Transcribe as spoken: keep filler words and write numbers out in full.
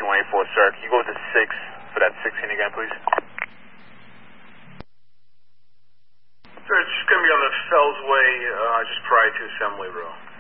one eight four, sir. Can you go with the six for that sixteen again, please? Sir, it's going to be on the Fells Way, uh, just prior to Assembly Row.